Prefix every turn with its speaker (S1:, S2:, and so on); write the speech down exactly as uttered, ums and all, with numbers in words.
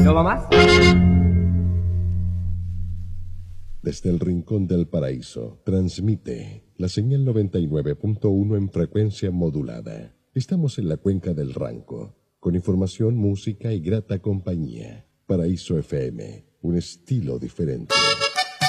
S1: ¿No va más?
S2: Desde el rincón del paraíso, transmite la señal noventa y nueve punto uno en frecuencia modulada. Estamos en la cuenca del Ranco, con información, música y grata compañía. Paraíso F M, un estilo diferente.